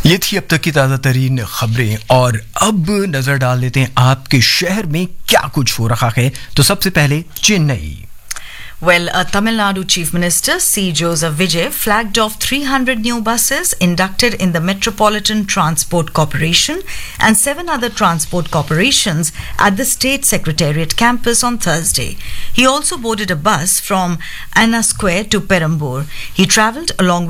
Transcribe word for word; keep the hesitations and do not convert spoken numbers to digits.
ये थी अब तक की ताज़ा तरीन खबरें और अब नजर डाल लेते हैं आपके शहर में क्या कुछ हो रहा है। तो सबसे पहले Chennai. Well, uh, Tamil Nadu Chief Minister C. Joseph Vijay flagged off three hundred new buses inducted in the Metropolitan Transport Corporation and seven other transport corporations at the State Secretariat campus on Thursday. He also boarded a bus from Anna Square to Perambur. He travelled along with